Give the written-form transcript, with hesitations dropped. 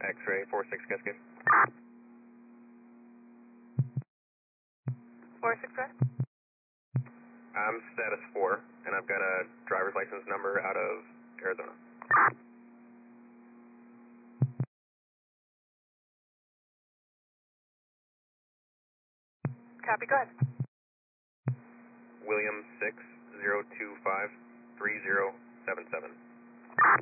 X-ray 46 Cascade. 46, right? I'm status 4, and I've got a driver's license number out of Arizona. Copy, go ahead. William 6 025 3077.